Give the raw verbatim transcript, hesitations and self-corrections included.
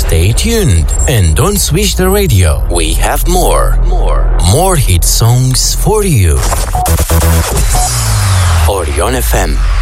Stay tuned and don't switch the radio. We have more, more, more hit songs for you. Orion F M.